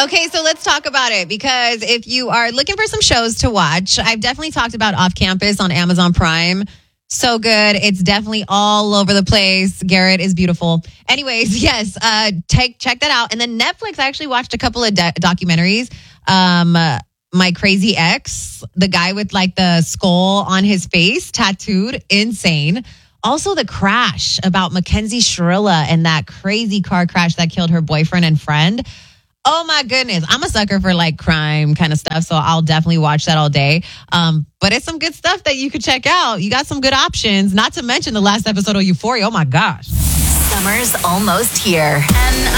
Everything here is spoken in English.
Okay, so let's talk about it because if you are looking for some shows to watch, I've definitely talked about Off Campus on Amazon Prime. So good. It's definitely all over the place. Garrett is beautiful. Anyways, yes, check that out. And then Netflix, I actually watched a couple of documentaries. My Crazy Ex, the guy with like the skull on his face, tattooed, insane. Also, The Crash about Mackenzie Shirilla and that crazy car crash that killed her boyfriend and friend. Oh my goodness. I'm a sucker for like crime kind of stuff. So I'll definitely watch that all day. But it's some good stuff that you could check out. You got some good options, not to mention the last episode of Euphoria. Oh my gosh. Summer's almost here. And